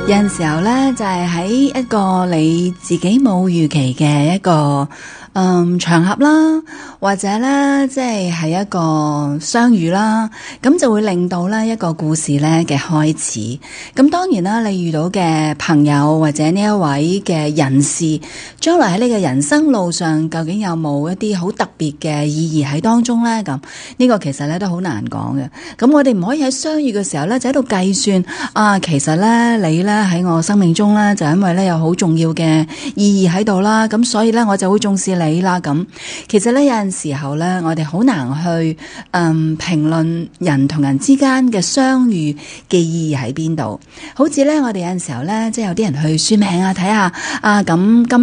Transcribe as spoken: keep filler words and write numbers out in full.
有陣時候咧，就係喺一個你自己冇預期嘅一個嗯場合啦，或者咧即係係一個相遇啦，咁就會令到咧一個故事咧嘅開始。咁當然啦，你遇到嘅朋友或者呢一位嘅人士，將來喺你嘅人生路上，究竟有冇一啲好特別嘅意義喺當中咧？咁呢個其實咧都好難講嘅。咁我哋唔可以喺相遇嘅時候咧，就喺度計算啊，其實咧你咧喺我生命中咧，就因為咧有好重要嘅意義喺度啦，咁所以咧我就會重視你啦。咁其實咧有陣時候咧，我哋好難去嗯評論人同人之間嘅相遇嘅意義喺邊度。好似咧我哋有陣時候咧，即係有啲人去算命啊，睇下啊咁今